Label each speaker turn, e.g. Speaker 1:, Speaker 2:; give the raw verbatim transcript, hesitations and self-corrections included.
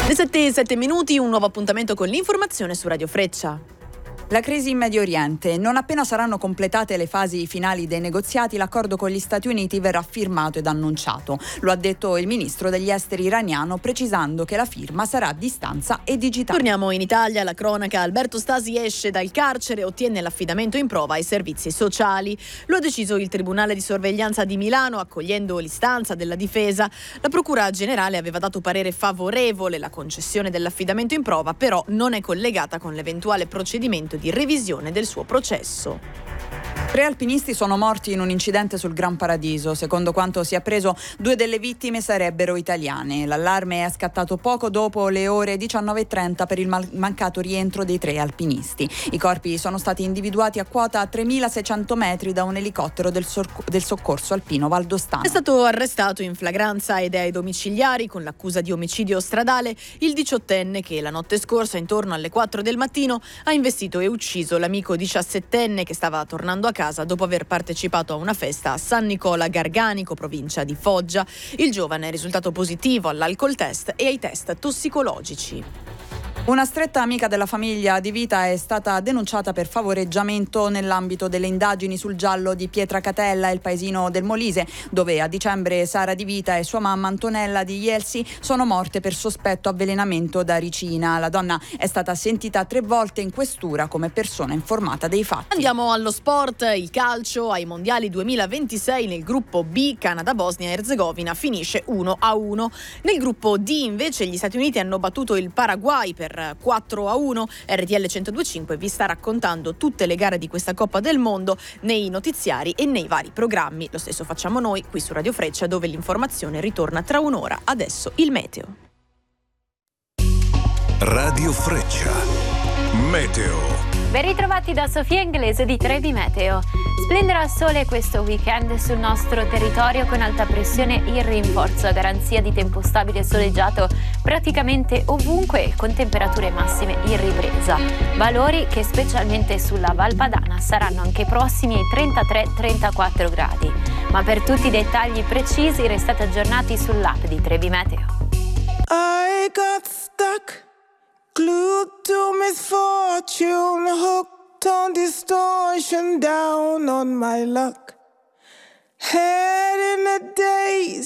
Speaker 1: Le sette e sette minuti, un nuovo appuntamento con l'informazione su Radio Freccia.
Speaker 2: La crisi in Medio Oriente. Non appena saranno completate le fasi finali dei negoziati, l'accordo con gli Stati Uniti verrà firmato ed annunciato. Lo ha detto il ministro degli esteri iraniano, precisando che la firma sarà a distanza e digitale.
Speaker 1: Torniamo in Italia, la cronaca. Alberto Stasi esce dal carcere e ottiene l'affidamento in prova ai servizi sociali. Lo ha deciso il Tribunale di Sorveglianza di Milano, accogliendo l'istanza della difesa. La Procura Generale aveva dato parere favorevole. La concessione dell'affidamento in prova però non è collegata con l'eventuale procedimento di revisione del suo processo.
Speaker 2: Tre alpinisti sono morti in un incidente sul Gran Paradiso. Secondo quanto si è appreso, due delle vittime sarebbero italiane. L'allarme è scattato poco dopo le ore diciannove e trenta per il mal- mancato rientro dei tre alpinisti. I corpi sono stati individuati a quota tremilaseicento metri da un elicottero del, sor- del soccorso alpino valdostano.
Speaker 1: È stato arrestato in flagranza ed è ai domiciliari con l'accusa di omicidio stradale il diciottenne che la notte scorsa, intorno alle quattro del mattino, ha investito e ucciso l'amico diciassettenne che stava tornando a casa dopo aver partecipato a una festa a San Nicola Garganico, provincia di Foggia. Il giovane è risultato positivo all'alcol test e ai test tossicologici.
Speaker 2: Una stretta amica della famiglia Di Vita è stata denunciata per favoreggiamento nell'ambito delle indagini sul giallo di Pietracatella, il paesino del Molise, dove a dicembre Sara Di Vita e sua mamma Antonella Di Ielsi sono morte per sospetto avvelenamento da ricina. La donna è stata sentita tre volte in questura come persona informata dei fatti.
Speaker 1: Andiamo allo sport, il calcio. Ai mondiali duemilaventisei nel gruppo B Canada-Bosnia-Erzegovina finisce uno a uno. Nel gruppo D invece gli Stati Uniti hanno battuto il Paraguay per quattro a uno. R T L centodue e cinque vi sta raccontando tutte le gare di questa Coppa del Mondo nei notiziari e nei vari programmi. Lo stesso facciamo noi qui su Radio Freccia, dove l'informazione ritorna tra un'ora. Adesso il meteo.
Speaker 3: Radio Freccia Meteo.
Speaker 4: Ben ritrovati da Sofia Inglese di Trevi Meteo. Splenderà il sole questo weekend sul nostro territorio con alta pressione in rinforzo, a garanzia di tempo stabile e soleggiato praticamente ovunque con temperature massime in ripresa. Valori che specialmente sulla Val Padana saranno anche prossimi ai trentatré trentaquattro gradi. Ma per tutti i dettagli precisi restate aggiornati sull'app di Trevi Meteo.
Speaker 5: I got stuck. Glued to misfortune, hooked on distortion, down on my luck. Head in a daze.